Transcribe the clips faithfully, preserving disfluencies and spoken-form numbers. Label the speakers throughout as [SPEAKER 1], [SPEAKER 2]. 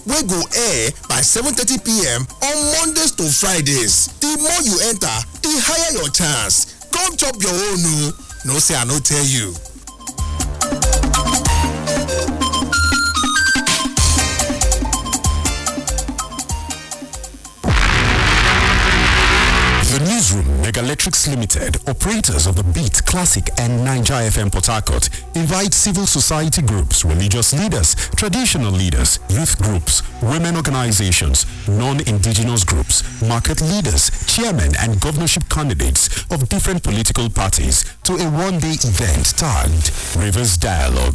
[SPEAKER 1] wey go air by seven thirty p.m. on Mondays to Fridays. The more you enter, the higher your chance. Come chop your own o. No say I no tell you.
[SPEAKER 2] The Newsroom Megalectrics Limited, operators of the Beat, Classic and Ninja F M Port Harcourt, invite civil society groups, religious leaders, traditional leaders, youth groups, women organizations, non-indigenous groups, market leaders, chairmen and governorship candidates of different political parties to a one-day event tagged Rivers Dialogue.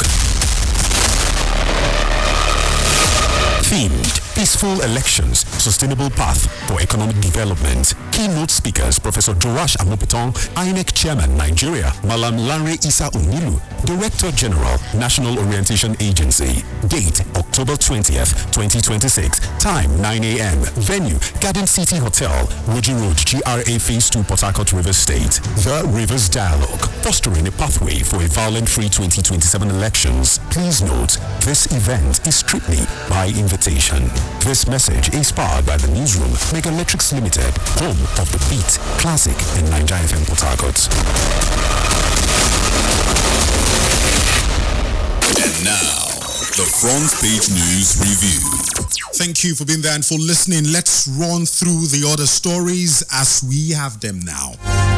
[SPEAKER 2] Themed Peaceful Elections, Sustainable Path for Economic Development. Keynote speakers Professor Jorash Amopitong, I N E C Chairman, Nigeria. Malam Lanre Isa Onilu, Director General, National Orientation Agency. Date October twentieth, twenty twenty-six. Time nine a.m. Venue Garden City Hotel, Woji Road, G R A Phase two, Port Harcourt, Rivers State. The Rivers Dialogue, fostering a pathway for a violent-free twenty twenty-seven elections. Please note, this event is strictly by invitation. This message is powered by the Newsroom Megalectrics Limited, home of the Beat, Classic and Ninja F M Port Harcourt.
[SPEAKER 3] And now, the front page news review.
[SPEAKER 4] Thank you for being there and for listening. Let's run through the other stories as we have them now.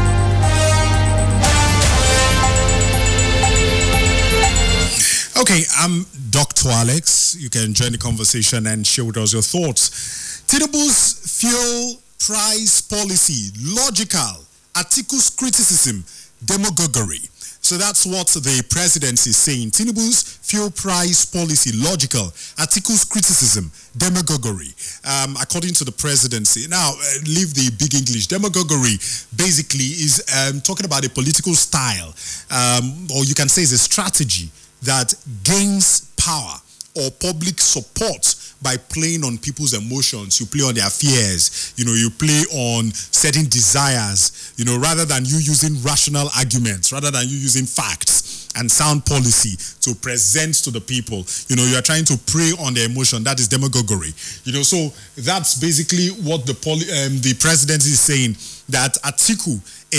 [SPEAKER 4] Okay, I'm Doctor Alex. You can join the conversation and share with us your thoughts. Tinubu's fuel price policy, logical. Atiku's criticism, demagoguery. So that's what the presidency is saying. Tinubu's fuel price policy, logical. Atiku's criticism, demagoguery. Um, according to the presidency. Now, uh, leave the big English. Demagoguery basically is um, talking about a political style, um, or you can say it's a strategy that gains power or public support by playing on people's emotions. You play on their fears, you know, you play on certain desires, you know, rather than you using rational arguments, rather than you using facts and sound policy to present to the people. You know, you are trying to prey on their emotion. That is demagoguery. You know, so that's basically what the poli- um, the presidency is saying, that Atiku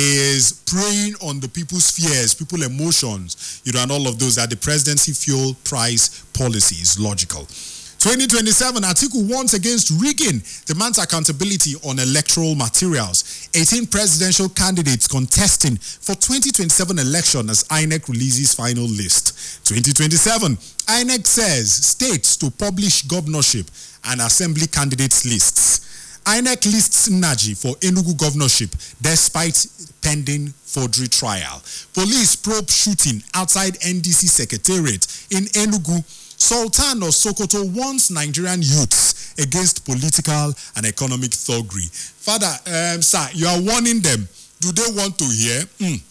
[SPEAKER 4] is preying on the people's fears, people's emotions, you know, and all of those, that the presidency fuel price policy is logical. twenty twenty-seven, Atiku warns against rigging, demands accountability on electoral materials. eighteen presidential candidates contesting for twenty twenty-seven election as I N E C releases final list. twenty twenty-seven, I N E C says states to publish governorship and assembly candidates lists. I N E C lists Naji for Enugu governorship despite pending forgery trial. Police probe shooting outside N D C secretariat in Enugu. Sultan of Sokoto warns Nigerian youths against political and economic thuggery. Father, um, sir, you are warning them. Do they want to hear? Mm.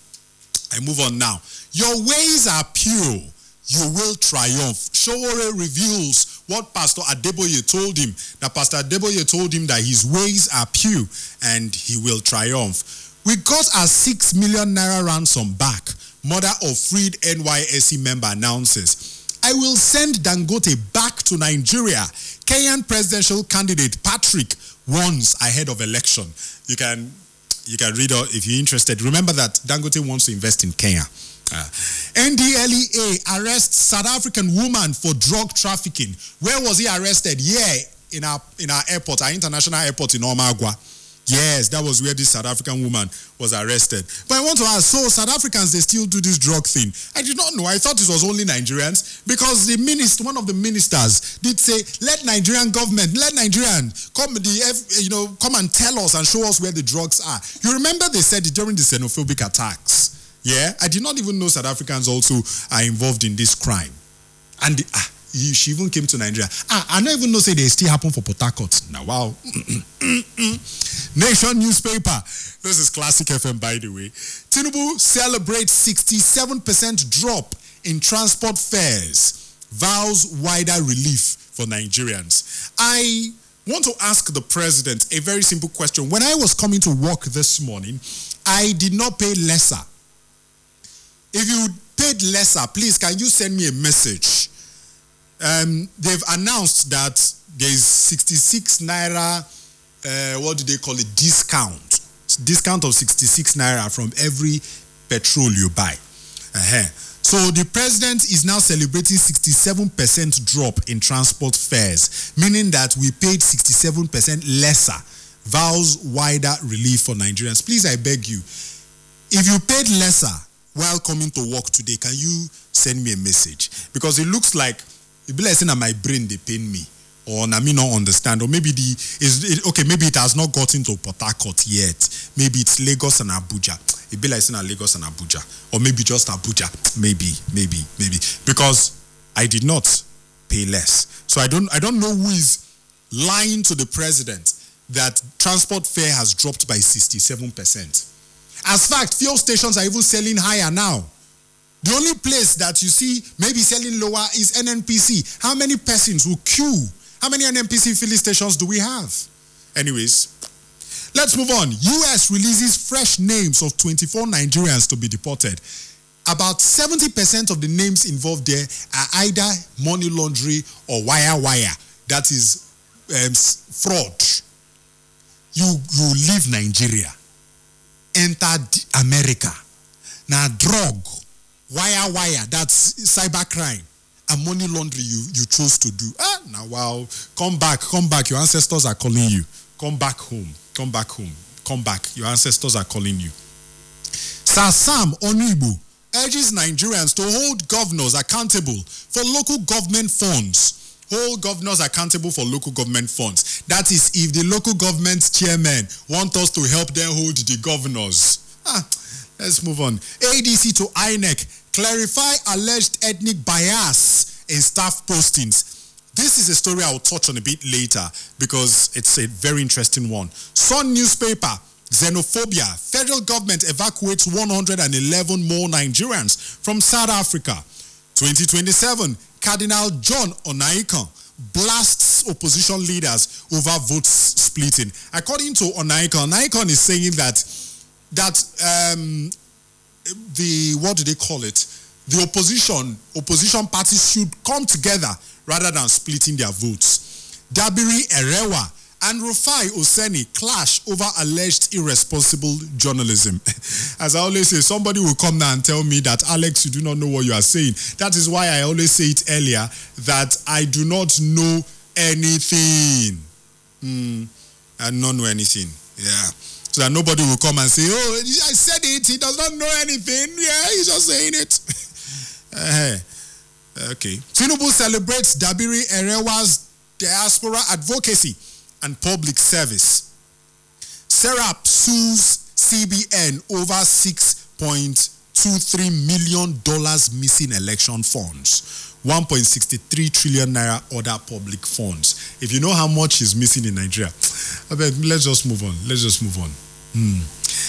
[SPEAKER 4] I move on now. Your ways are pure. You will triumph. Showore reveals what Pastor Adeboye told him. That Pastor Adeboye told him that his ways are pure and he will triumph. We got our six million naira ransom back. Mother of freed N Y S C member announces. I will send Dangote back to Nigeria. Kenyan presidential candidate Patrick warns ahead of election. You can you can read it if you're interested. Remember that Dangote wants to invest in Kenya. Uh, N D L E A arrests South African woman for drug trafficking. Where was he arrested? Yeah, in our in our airport, our international airport in Omagua. Yes, that was where this South African woman was arrested. But I want to ask, so South Africans, they still do this drug thing? I did not know. I thought it was only Nigerians, because the minister, one of the ministers did say, let Nigerian government, let Nigerian come, the, you know, come and tell us and show us where the drugs are. You remember they said it during the xenophobic attacks. Yeah, I did not even know South Africans also are involved in this crime. And the, ah, she even came to Nigeria. Ah, I don't even know say they still happen for Port Harcourt. Now, wow. Nation newspaper. This is Classic F M, by the way. Tinubu celebrates sixty-seven percent drop in transport fares. Vows wider relief for Nigerians. I want to ask the president a very simple question. When I was coming to work this morning, I did not pay lesser. If you paid lesser, please, can you send me a message? Um, they've announced that there's sixty-six naira, uh, what do they call it, discount. Discount of sixty-six naira from every petrol you buy. Uh-huh. So the president is now celebrating sixty-seven percent drop in transport fares, meaning that we paid sixty-seven percent lesser, vows wider relief for Nigerians. Please, I beg you, if you paid lesser while coming to work today, can you send me a message? Because it looks like it be like saying that my brain they pain me, or I me not understand, or maybe the is it, okay, maybe it has not gotten to Port Harcourt yet. Maybe it's Lagos and Abuja. It be like saying Lagos and Abuja, or maybe just Abuja. Maybe, maybe, maybe, because I did not pay less. So I don't, I don't know who is lying to the president that transport fare has dropped by sixty-seven percent. As fact, fuel stations are even selling higher now. The only place that you see maybe selling lower is N N P C. How many persons will queue? How many N N P C filling stations do we have? Anyways, let's move on. U S releases fresh names of twenty-four Nigerians to be deported. About seventy percent of the names involved there are either money laundering or wire wire. That is um, fraud. You, you leave Nigeria, enter America. Now drug, wire wire, that's cybercrime, and money laundering you, you chose to do. Ah, now wow, come back, come back. Your ancestors are calling you. Come back home. Come back home. Come back. Your ancestors are calling you. Sir Sam Onuibu urges Nigerians to hold governors accountable for local government funds. Hold governors accountable for local government funds. That is, if the local government chairman want us to help them hold the governors. Ah, let's move on. A D C to I N E C clarify alleged ethnic bias in staff postings. This is a story I will touch on a bit later because it's a very interesting one. Sun newspaper, xenophobia. Federal government evacuates one hundred eleven more Nigerians from South Africa. twenty twenty-seven, Cardinal John Onaikan blasts opposition leaders over votes splitting. According to Onaikan, Onaikan is saying that that um, the, what do they call it? The opposition, opposition parties should come together rather than splitting their votes. Dabiri Erewa and Rufai Oseni clash over alleged irresponsible journalism. As I always say, somebody will come now and tell me that, Alex, you do not know what you are saying. That is why I always say it earlier, that I do not know anything. Hmm. I do not know anything. Yeah. So that nobody will come and say, oh, I said it, he does not know anything. Yeah, he's just saying it. uh, okay. Tinubu celebrates Dabiri Erewa's diaspora advocacy and public service. Serap sues C B N over six point two three million dollars missing election funds. one point six three trillion naira other public funds. If you know how much is missing in Nigeria, I bet, let's just move on. Let's just move on. Hmm.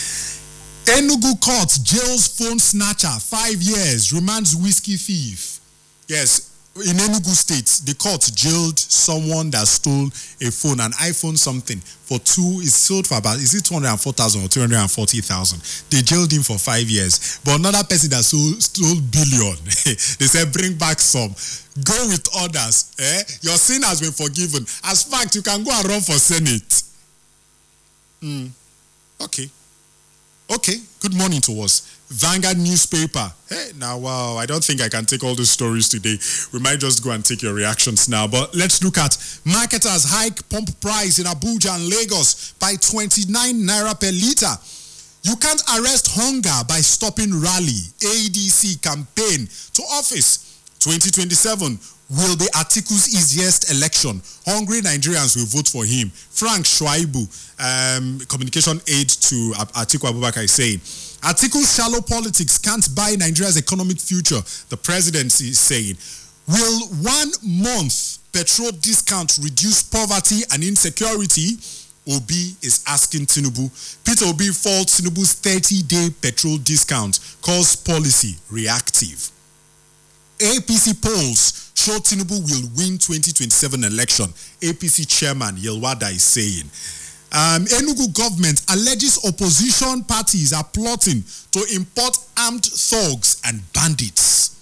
[SPEAKER 4] Enugu court jails phone snatcher five years, remands whiskey thief. Yes, in Enugu State, the court jailed someone that stole a phone, an iPhone something, for two, it's sold for about, is it two hundred four thousand or two hundred forty thousand? They jailed him for five years. But another person that stole, stole billion, they said, bring back some. Go with others. Eh? Your sin has been forgiven. As fact, you can go and run for Senate. Hmm. Okay. Okay, good morning to us. Vanguard newspaper. Hey, now, wow, I don't think I can take all these stories today. We might just go and take your reactions now. But let's look at marketers hike pump price in Abuja and Lagos by twenty-nine naira per litre. You can't arrest hunger by stopping rally. A D C campaign to office. twenty twenty-seven will be Atiku's easiest election. Hungry Nigerians will vote for him. Frank Shuaibu, um, communication aide to Atiku Abubakar, is saying, Atiku's shallow politics can't buy Nigeria's economic future, the presidency is saying. Will one month petrol discount reduce poverty and insecurity? Obi is asking Tinubu. Peter Obi faults Tinubu's thirty-day petrol discount, calls policy reactive. A P C polls show Tinubu will win twenty twenty-seven election. A P C chairman Yelwada is saying. Um, Enugu government alleges opposition parties are plotting to import armed thugs and bandits.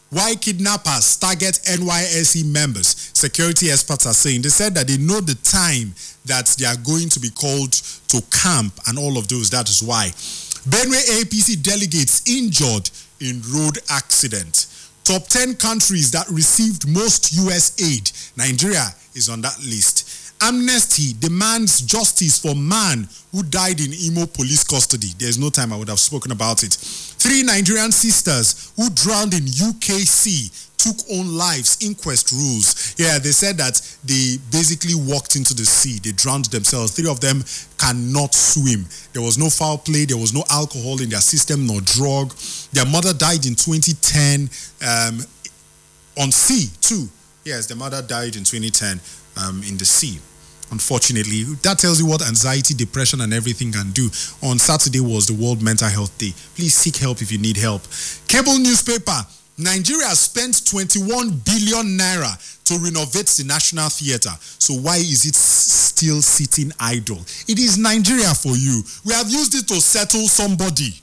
[SPEAKER 4] Why kidnappers target N Y S C members? Security experts are saying, they said that they know the time that they are going to be called to camp and all of those. That is why. Benue A P C delegates injured in road accident. Top ten countries that received most U S aid. Nigeria is on that list. Amnesty demands justice for man who died in Imo police custody. There's no time I would have spoken about it. Three Nigerian sisters who drowned in U K sea took own lives. Inquest rules. Yeah, they said that they basically walked into the sea. They drowned themselves. Three of them cannot swim. There was no foul play. There was no alcohol in their system, nor drug. Their mother died in twenty ten um, on sea too. Yes, their mother died in twenty ten um, in the sea. Unfortunately, that tells you what anxiety, depression, and everything can do. On Saturday was the World Mental Health Day. Please seek help if you need help. Cable newspaper. Nigeria spent twenty-one billion naira to renovate the National Theatre. So why is it still sitting idle? It is Nigeria for you. We have used it to settle somebody.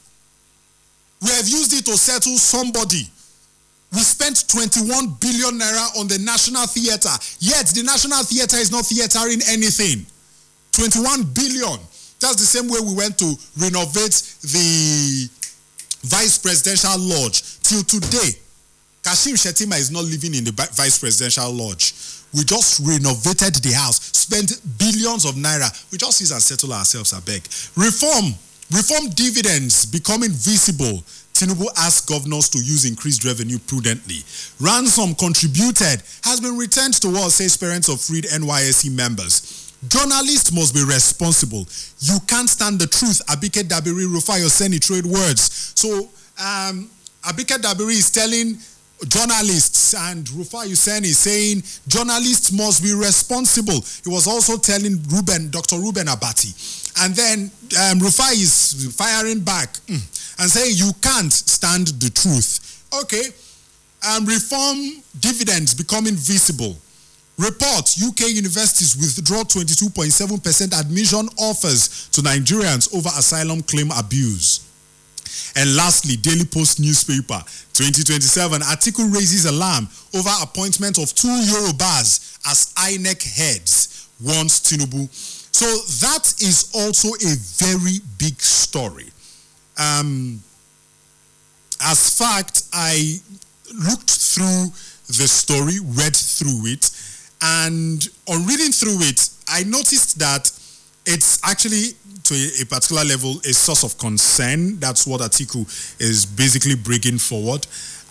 [SPEAKER 4] We have used it to settle somebody. We spent twenty-one billion naira on the National Theatre, yet the National Theatre is not theatering anything. twenty-one billion. That's the same way we went to renovate the Vice Presidential Lodge. Till today, Kashim Shettima is not living in the Vice Presidential Lodge. We just renovated the house, spent billions of naira. We just use and settle ourselves, I beg. Reform. Reform dividends becoming visible. Tinubu asked governors to use increased revenue prudently. Ransom contributed has been returned to us, says parents of freed N Y S C members. Journalists must be responsible. You can't stand the truth. Abike Dabiri, Rufai Oseni trade words. So um, Abike Dabiri is telling journalists, and Rufai Oseni is saying journalists must be responsible. He was also telling Ruben, Doctor Ruben Abati. And then um, Rufai is firing back mm, and saying you can't stand the truth. Okay. Um, reform dividends becoming visible. Report, U K universities withdraw twenty-two point seven percent admission offers to Nigerians over asylum claim abuse. And lastly, Daily Post newspaper, twenty twenty-seven, Atiku raises alarm over appointment of two Yorubas as I N E C heads, warns Tinubu. So that is also a very big story. Um, as fact, I looked through the story, read through it, and on reading through it, I noticed that it's actually, to a, a particular level, a source of concern. That's what Atiku is basically bringing forward.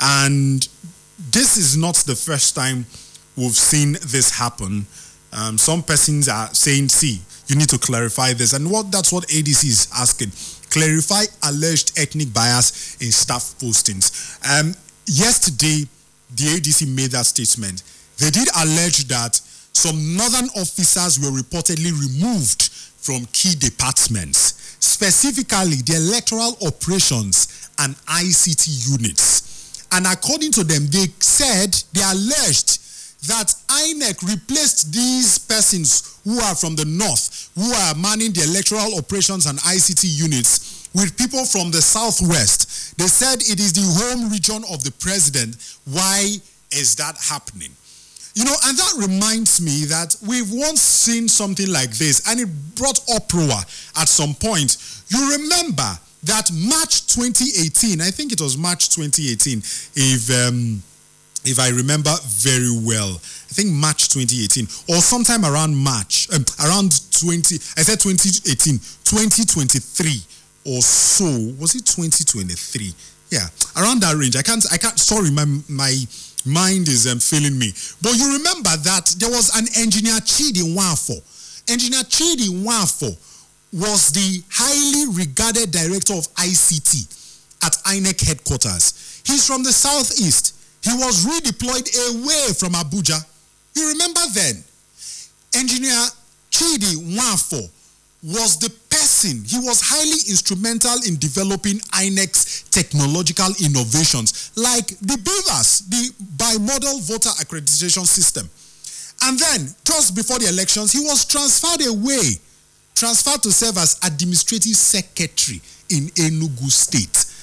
[SPEAKER 4] And this is not the first time we've seen this happen. Um, some persons are saying, see, you need to clarify this. And what that's what A D C is asking. Clarify alleged ethnic bias in staff postings. Um, yesterday, the A D C made that statement. They did allege that some northern officers were reportedly removed from key departments, specifically the electoral operations and I C T units. And according to them, they said, they alleged that I N E C replaced these persons who are from the north, who are manning the electoral operations and I C T units, with people from the southwest. They said it is the home region of the president. Why is that happening? You know, and that reminds me that we've once seen something like this, and it brought uproar at some point. You remember that March twenty eighteen, I think it was March twenty eighteen, if um, if I remember very well, I think March twenty eighteen, or sometime around March, um, around twenty, I said twenty eighteen, twenty twenty-three or so. Was it twenty twenty-three? Yeah, around that range. I can't, I can't, sorry, my, my mind is um, failing me. But you remember that there was an engineer, Chidi Nwafo. Engineer Chidi Nwafo was the highly regarded director of I C T at I N E C headquarters. He's from the southeast. He was redeployed away from Abuja. You remember then? Engineer Chidi Nwafo was the person, he was highly instrumental in developing I N E C's technological innovations, like the BVAS, the Bimodal Voter Accreditation System. And then, just before the elections, he was transferred away, transferred to serve as administrative secretary in Enugu State.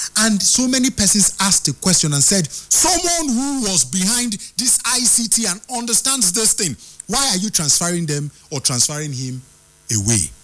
[SPEAKER 4] And so many persons asked the question and said, someone who was behind this I C T and understands this thing, why are you transferring them or transferring him away?